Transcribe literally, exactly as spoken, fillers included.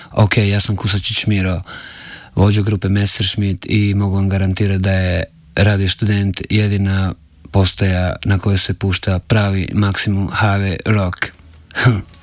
ok, ja sam Kusačić Miro, vođa grupe Messerschmitt i mogu vam garantirati da je Radio Student jedina postaja na kojoj se pušta pravi maksimum H V rock.